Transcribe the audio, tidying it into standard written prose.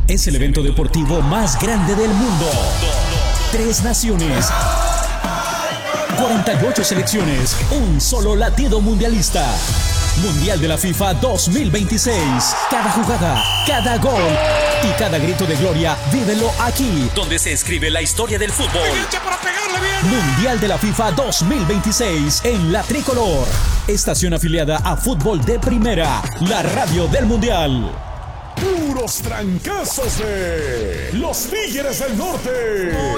es el evento deportivo más grande del mundo. 3 naciones, 48 selecciones, un solo latido mundialista. Mundial de la FIFA 2026. Cada jugada, cada gol y cada grito de gloria, vívelo aquí, donde se escribe la historia del fútbol. Mundial de la FIFA 2026 en La Tricolor. Estación afiliada a Fútbol de Primera, la radio del Mundial. Puros trancazos de los Tigres del Norte.